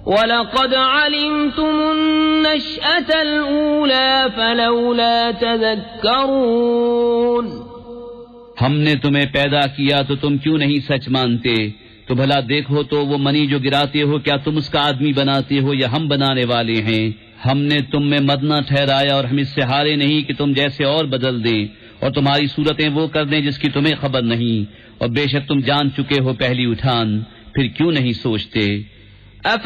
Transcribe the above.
वलक़द अलिमतुमुन्नश्अतल ऊला फलौला तज़क्करून। हमने तुम्हें पैदा किया तो तुम क्यों नहीं सच मानते? तो भला देखो तो वो मनी जो गिराते हो, क्या तुम उसका आदमी बनाते हो या हम बनाने वाले हैं? हमने तुम में मदना ठहराया और हम इससे हारे नहीं कि तुम जैसे और बदल दें और तुम्हारी सूरतें वो कर दें जिसकी तुम्हें खबर नहीं, और बेशक तुम जान चुके हो पहली उठान, फिर क्यों नहीं सोचते?